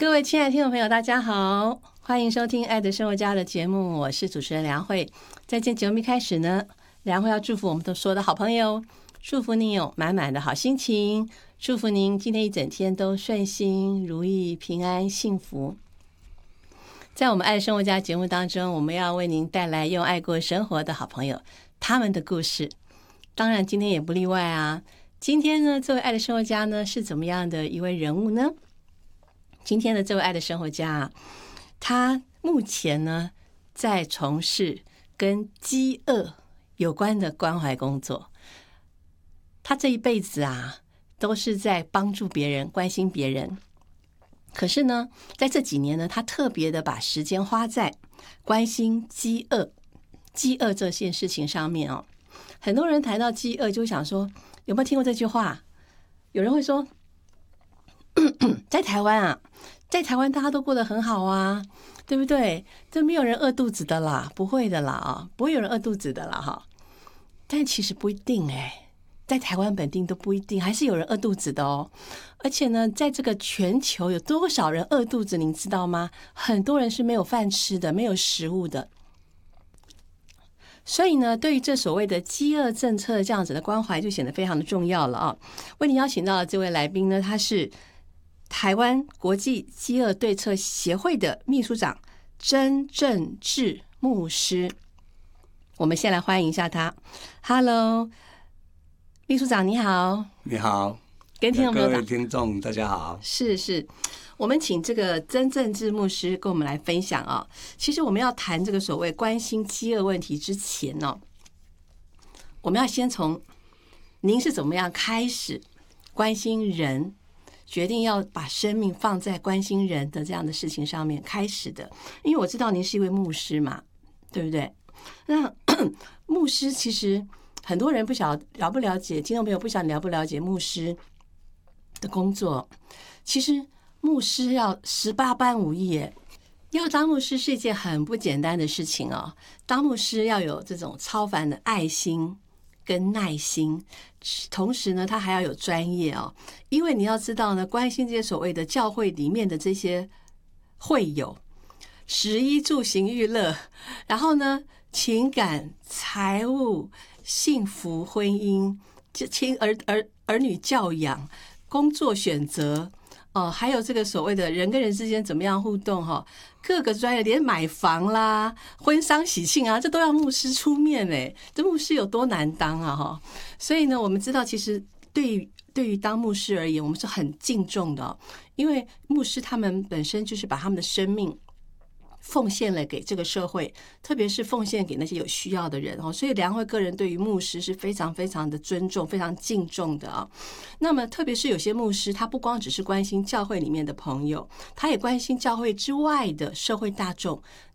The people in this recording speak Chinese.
各位亲爱的听众朋友，大家好，欢迎收听《爱的生活家》的节目，我是主持人梁慧。在今天节目一开始呢，梁慧要祝福我们所有的好朋友，祝福您有满满的好心情，祝福您今天一整天都顺心如意、平安幸福。在我们《爱的生活家》节目当中，我们要为您带来用爱过生活的好朋友他们的故事，当然今天也不例外啊。今天呢，这位爱的生活家呢是怎么样的一位人物呢？今天的这位爱的生活家啊，他目前呢在从事跟饥饿有关的关怀工作。他这一辈子啊，都是在帮助别人、关心别人。可是呢，在这几年呢，他特别的把时间花在关心饥饿这件事情上面哦。很多人谈到饥饿，就想说，有没有听过这句话？有人会说，在台湾啊，在台湾大家都过得很好啊，对不对？这没有人饿肚子的啦，不会的啦啊，不会有人饿肚子的啦哈。但其实不一定在台湾本地都不一定，还是有人饿肚子的哦。而且呢，在这个全球有多少人饿肚子，您知道吗？很多人是没有饭吃的，没有食物的。所以呢，对于这所谓的饥饿政策这样子的关怀，就显得非常的重要了啊。为您邀请到的这位来宾呢，他是台湾国际饥饿对策协会的秘书长曾正志牧师。我们先来欢迎一下他。Hello， 秘书长你好。 你好， 跟听众朋友各位听众大家好。 是，我们请这个曾正志牧师跟我们来分享啊。其实我们要谈这个所谓关心饥饿问题之前呢，我们要先从您是怎么样开始关心人，决定要把生命放在关心人的这样的事情上面开始的。因为我知道您是一位牧师嘛，对不对？那牧师其实很多人不晓得了不了解，听众朋友不晓得了不了解牧师的工作。其实牧师要18般武艺耶，要当牧师是一件很不简单的事情哦。当牧师要有这种超凡的爱心跟耐心，同时呢，他还要有专业哦。因为你要知道呢，关心这些所谓的教会里面的这些会友，食衣住行娱乐，然后呢，情感、财务、幸福、婚姻、儿女教养、工作选择。还有这个所谓的人跟人之间怎么样互动哈，各个专业，连买房啦、婚丧喜庆啊，这都要牧师出面这牧师有多难当啊哈！所以呢，我们知道其实对于当牧师而言，我们是很敬重的因为牧师他们本身就是把他们的生命奉献了给这个社会，特别是奉献给那些有需要的人所以梁慧个人对于牧师是非常非常的尊重，非常敬重的那么特别是有些牧师，他不光只是关心教会里面的朋友，他也关心教会之外的社会大众。